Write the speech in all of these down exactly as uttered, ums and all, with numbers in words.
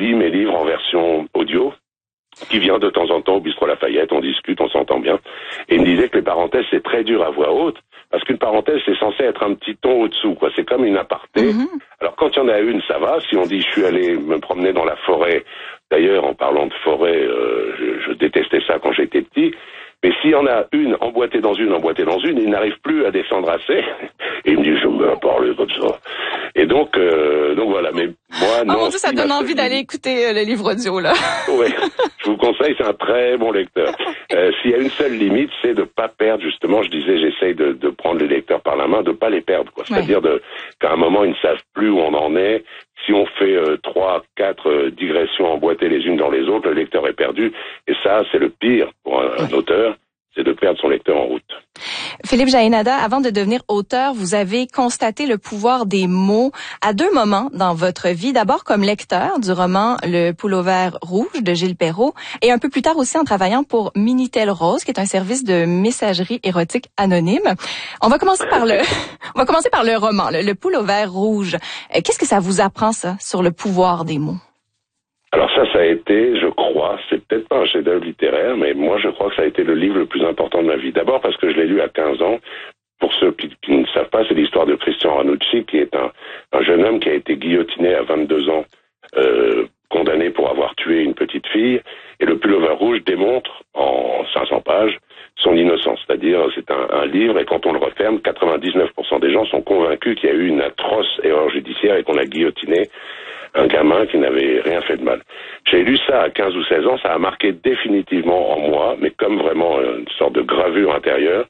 lit mes livres en version audio, qui vient de temps en temps au bistrot Lafayette, on discute, on s'entend bien. Et il me disait que les parenthèses, c'est très dur à voix haute, parce qu'une parenthèse, c'est censé être un petit ton au-dessous, quoi. C'est comme une aparté. Mm-hmm. Alors, quand il y en a une, ça va. Si on dit, je suis allé me promener dans la forêt, d'ailleurs, en parlant de forêt, euh, je, je détestais ça quand j'étais petit. Mais s'il y en a une emboîtée dans une, emboîtée dans une, il n'arrive plus à descendre assez. Et il me dit, je me mets à parler comme ça. Et donc, euh, donc voilà. Mais moi, non. Oh mon Dieu, ça donne envie d'aller écouter euh, le livre audio, là. Oui, je vous conseille, c'est un très bon lecteur. Euh, s'il y a une seule limite, c'est de pas perdre, justement, je disais, j'essaye de, de prendre les lecteurs par la main, de pas les perdre, quoi. C'est-à-dire de, qu'à un moment, ils ne savent plus où on en est. Si on fait euh, trois, quatre euh, digressions emboîtées les unes dans les autres, le lecteur est perdu. Et ça, c'est le pire pour un, un auteur, c'est de perdre son lecteur en route. Philippe Jaénada, avant de devenir auteur, vous avez constaté le pouvoir des mots à deux moments dans votre vie. D'abord comme lecteur du roman Le Pullover rouge de Gilles Perrault et un peu plus tard aussi en travaillant pour Minitel Rose, qui est un service de messagerie érotique anonyme. On va commencer par le, on va commencer par le roman, le, le Pullover rouge. Qu'est-ce que ça vous apprend, ça, sur le pouvoir des mots? Alors ça, ça a été, je crois, c'est peut-être pas un chef-d'œuvre littéraire, mais moi je crois que ça a été le livre le plus important de ma vie. D'abord parce que je l'ai lu à quinze ans. Pour ceux qui, qui ne savent pas, c'est l'histoire de Christian Ranucci, qui est un, un jeune homme qui a été guillotiné à vingt-deux ans, euh, condamné pour avoir tué une petite fille. Et le Pullover rouge démontre en cinq cents pages son innocence. C'est-à-dire, c'est un, un livre, et quand on le referme, quatre-vingt-dix-neuf pour cent des gens sont convaincus qu'il y a eu une atroce erreur judiciaire et qu'on a guillotiné un gamin qui n'avait rien fait de mal. J'ai lu ça à quinze ou seize ans, ça a marqué définitivement en moi, mais comme vraiment une sorte de gravure intérieure,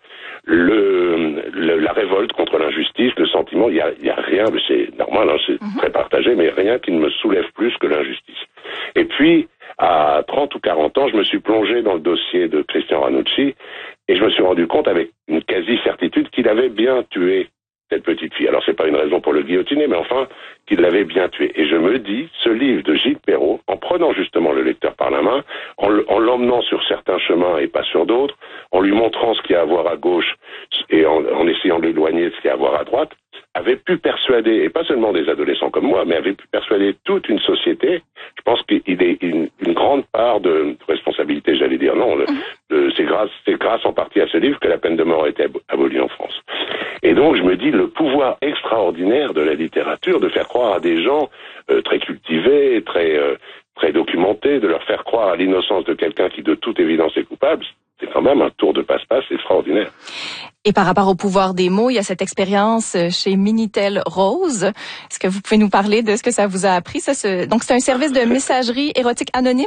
le, le la révolte contre l'injustice, le sentiment, il y a, y a rien, c'est normal, hein, c'est mm-hmm. très partagé, mais rien qui ne me soulève plus que l'injustice. Et puis, à trente ou quarante ans, je me suis plongé dans le dossier de Christian Ranucci, et je me suis rendu compte avec une quasi-certitude qu'il avait bien tué cette petite fille. Alors, c'est pas une raison pour le guillotiner, mais enfin, qu'il l'avait bien tué. Et je me dis, ce livre de Gilles Perrault, en prenant justement le lecteur par la main, en l'emmenant sur certains chemins et pas sur d'autres, en lui montrant ce qu'il y a à voir à gauche et en, en essayant de l'éloigner de ce qu'il y a à voir à droite, avait pu persuader, et pas seulement des adolescents comme moi, mais avait pu persuader toute une société. Je pense qu'il est une, une grande part de responsabilité, j'allais dire. Non, le, le, c'est grâce, c'est grâce en partie à ce livre que la peine de mort a été abolie en France. Et donc, je me dis, le pouvoir extraordinaire de la littérature de faire croire à des gens euh, très cultivés, très, euh, très documentés, de leur faire croire à l'innocence de quelqu'un qui, de toute évidence, est coupable, c'est quand même un tour de passe-passe extraordinaire. Et par rapport au pouvoir des mots, il y a cette expérience chez Minitel Rose. Est-ce que vous pouvez nous parler de ce que ça vous a appris? Ça, ce... Donc, c'est un service de messagerie érotique anonyme?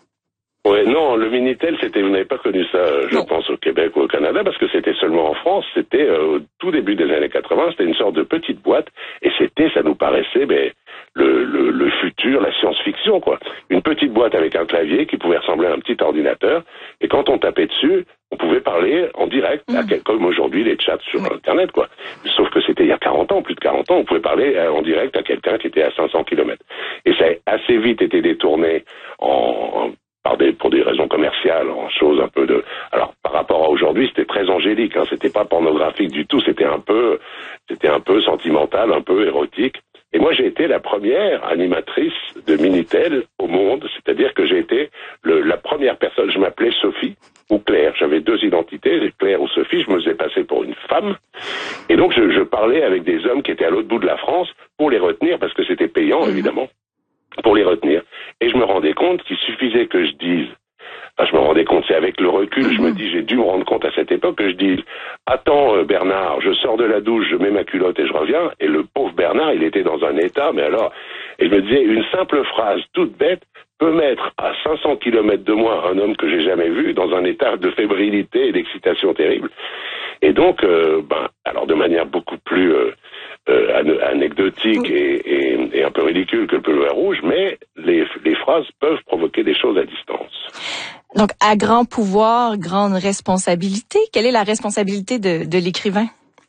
Ouais, non, le Minitel, c'était, vous n'avez pas connu ça, je non. pense, au Québec ou au Canada, parce que c'était seulement en France. C'était euh, au tout début des années quatre-vingts, c'était une sorte de petite boîte, et c'était, ça nous paraissait, mais le, le, le futur, la science-fiction, quoi. Une petite boîte avec un clavier qui pouvait ressembler à un petit ordinateur, et quand on tapait dessus, on pouvait parler en direct, mmh. à quel, comme aujourd'hui les chats sur mmh. Internet, quoi. Sauf que c'était il y a quarante ans, plus de quarante ans, on pouvait parler euh, en direct à quelqu'un qui était à cinq cents kilomètres. Et ça a assez vite été détourné en, en Par des, pour des raisons commerciales, en choses un peu de... Alors, par rapport à aujourd'hui, c'était très angélique, hein, c'était pas pornographique du tout, c'était un peu, c'était un peu sentimental, un peu érotique. Et moi, j'ai été la première animatrice de Minitel au monde, c'est-à-dire que j'ai été le, la première personne, je m'appelais Sophie ou Claire, j'avais deux identités, Claire ou Sophie, je me faisais passer pour une femme, et donc je, je parlais avec des hommes qui étaient à l'autre bout de la France pour les retenir, parce que c'était payant, mmh. évidemment, pour les retenir. Et je me rendais compte qu'il suffisait que je dise, enfin, je me rendais compte, c'est avec le recul, mmh. je me dis, j'ai dû me rendre compte à cette époque que je dis, attends euh, Bernard, je sors de la douche, je mets ma culotte et je reviens, et le pauvre Bernard, il était dans un état, mais alors, et je me disais, une simple phrase toute bête peut mettre à cinq cents kilomètres de moi un homme que j'ai jamais vu dans un état de fébrilité et d'excitation terrible. Et donc, euh, ben, alors de manière beaucoup plus euh, euh, anecdotique et, et, et un peu ridicule que le Pullover rouge, mais les, les phrases peuvent provoquer des choses à distance. Donc, à grand pouvoir, grande responsabilité. Quelle est la responsabilité de, de l'écrivain?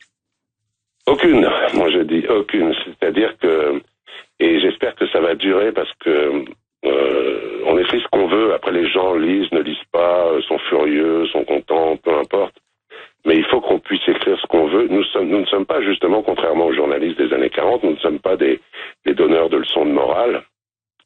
Aucune. Moi, je dis aucune. C'est-à-dire que, et j'espère que ça va durer parce que euh, on écrit ce qu'on veut. Après, les gens lisent, ne lisent pas, sont furieux, sont contents, peu importe. Mais il faut qu'on puisse écrire ce qu'on veut. Nous, sommes, nous ne sommes pas, justement, contrairement aux journalistes des années quarante, nous ne sommes pas des, des donneurs de leçons de morale.